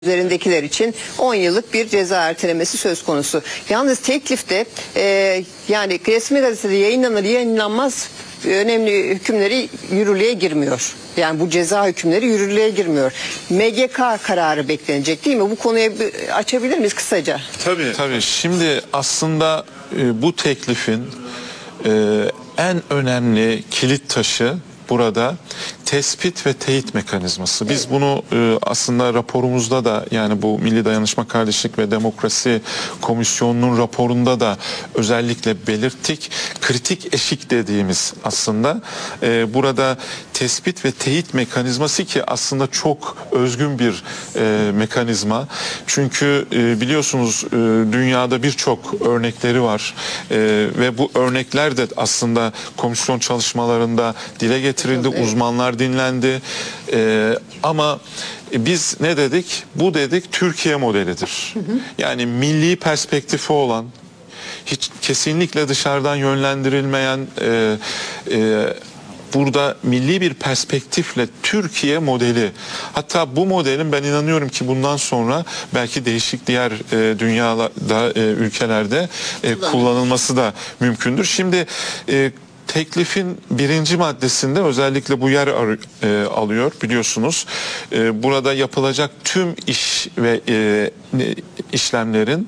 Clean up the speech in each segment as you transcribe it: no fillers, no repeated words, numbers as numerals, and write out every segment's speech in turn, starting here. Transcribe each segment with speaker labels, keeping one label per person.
Speaker 1: üzerindekiler için 10 yıllık bir ceza ertelemesi söz konusu. Yalnız teklifte yani resmi gazetede yayınlanır yayınlanmaz önemli hükümleri yürürlüğe girmiyor. Yani bu ceza hükümleri yürürlüğe girmiyor. MGK kararı beklenecek değil mi? Bu konuyu açabilir miyiz kısaca?
Speaker 2: Tabii. Şimdi aslında bu teklifin en önemli kilit taşı burada tespit ve teyit mekanizması. Biz bunu aslında raporumuzda da, yani bu Milli Dayanışma, Kardeşlik ve Demokrasi Komisyonu'nun raporunda da özellikle belirttik. Kritik eşik dediğimiz aslında burada tespit ve teyit mekanizması, ki aslında çok özgün bir mekanizma. Çünkü biliyorsunuz dünyada birçok örnekleri var ve bu örnekler de aslında komisyon çalışmalarında dile getirildi, uzmanlar dinlendi. Ama biz ne dedik? Bu dedik Türkiye modelidir. Yani milli perspektifi olan, hiç kesinlikle dışarıdan yönlendirilmeyen, burada milli bir perspektifle Türkiye modeli. Hatta bu modelin ben inanıyorum ki bundan sonra belki değişik diğer dünyada ülkelerde kullanılması da mümkündür. Şimdi teklifin birinci maddesinde özellikle bu yer alıyor biliyorsunuz. Burada yapılacak tüm iş ve işlemlerin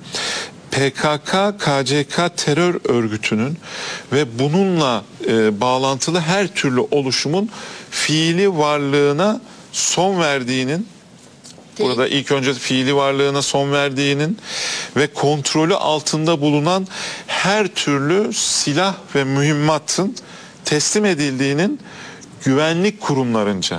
Speaker 2: PKK-KCK terör örgütünün ve bununla bağlantılı her türlü oluşumun fiili varlığına son verdiğinin, burada ilk önce fiili varlığına son verdiğinin ve kontrolü altında bulunan her türlü silah ve mühimmatın teslim edildiğinin güvenlik kurumlarınca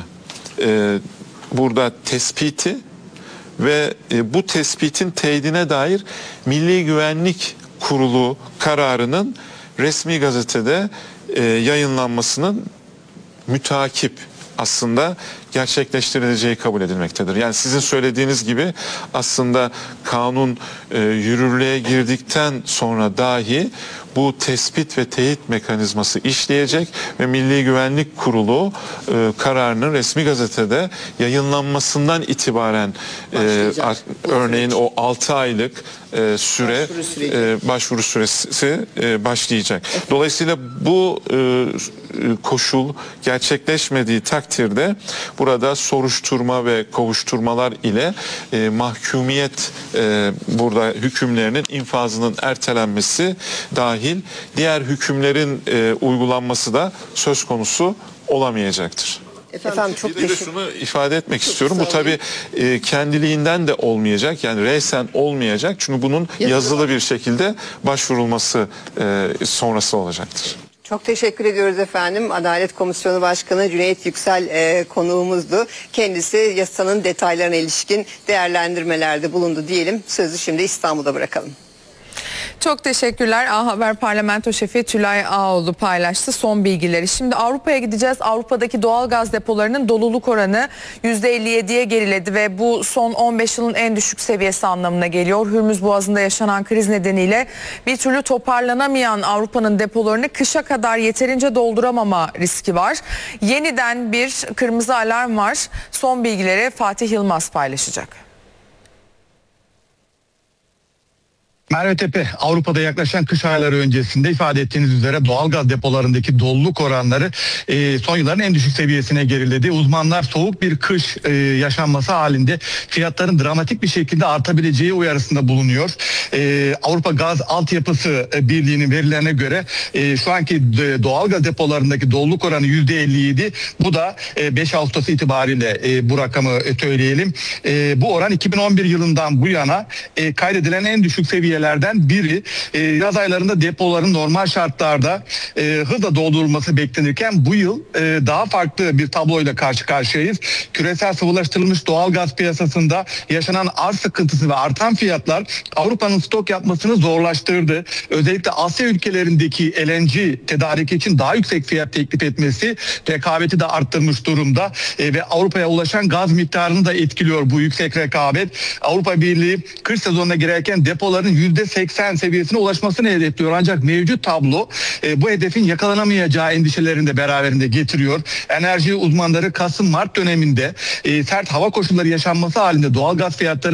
Speaker 2: burada tespiti ve bu tespitin teyidine dair Milli Güvenlik Kurulu kararının resmi gazetede yayınlanmasının mütakip aslında gerçekleştirileceği kabul edilmektedir. Yani sizin söylediğiniz gibi aslında kanun yürürlüğe girdikten sonra dahi bu tespit ve teyit mekanizması işleyecek ve Milli Güvenlik Kurulu kararının resmi gazetede yayınlanmasından itibaren örneğin o 6 aylık başvuru süresi başlayacak. Dolayısıyla bu koşul gerçekleşmediği takdirde burada soruşturma ve kovuşturmalar ile mahkumiyet burada hükümlerinin infazının ertelenmesi dahil diğer hükümlerin uygulanması da söz konusu olamayacaktır.
Speaker 1: Efendim çok
Speaker 2: bir de şunu ifade etmek istiyorum. Bu tabii kendiliğinden de olmayacak. Yani resen olmayacak. Çünkü bunun yazılı bir şekilde başvurulması sonrası olacaktır.
Speaker 1: Çok teşekkür ediyoruz efendim. Adalet Komisyonu Başkanı Cüneyt Yüksel konuğumuzdu. Kendisi yasanın detaylarına ilişkin değerlendirmelerde bulundu diyelim. Sözü şimdi İstanbul'da bırakalım.
Speaker 3: Çok teşekkürler. A Haber Parlamento Şefi Tülay Ağoğlu paylaştı son bilgileri. Şimdi Avrupa'ya gideceğiz. Avrupa'daki doğal gaz depolarının doluluk oranı %57'ye geriledi ve bu son 15 yılın en düşük seviyesi anlamına geliyor. Hürmüz Boğazı'nda yaşanan kriz nedeniyle bir türlü toparlanamayan Avrupa'nın depolarını kışa kadar yeterince dolduramama riski var. Yeniden bir kırmızı alarm var. Son bilgileri Fatih Yılmaz paylaşacak.
Speaker 4: Merve Tepe, Avrupa'da yaklaşan kış ayları öncesinde ifade ettiğiniz üzere doğalgaz depolarındaki doluluk oranları son yılların en düşük seviyesine geriledi. Uzmanlar soğuk bir kış yaşanması halinde fiyatların dramatik bir şekilde artabileceği uyarısında bulunuyor. Avrupa Gaz Altyapısı Birliği'nin verilerine göre şu anki doğalgaz depolarındaki doluluk oranı %57. Bu da 5 Ağustos itibariyle bu rakamı söyleyelim. Bu oran 2011 yılından bu yana kaydedilen en düşük seviyelerden biri. Yaz aylarında depoların normal şartlarda hızla doldurulması beklenirken bu yıl daha farklı bir tabloyla karşı karşıyayız. Küresel sıvılaştırılmış doğal gaz piyasasında yaşanan arz sıkıntısı ve artan fiyatlar Avrupa'nın stok yapmasını zorlaştırdı. Özellikle Asya ülkelerindeki LNG tedariki için daha yüksek fiyat teklif etmesi rekabeti de arttırmış durumda ve Avrupa'ya ulaşan gaz miktarını da etkiliyor bu yüksek rekabet. Avrupa Birliği kış sezonuna girerken depoların %80 seviyesine ulaşmasını hedefliyor. Ancak mevcut tablo bu hedefin yakalanamayacağı endişelerini de beraberinde getiriyor. Enerji uzmanları Kasım-Mart döneminde sert hava koşulları yaşanması halinde doğalgaz fiyatları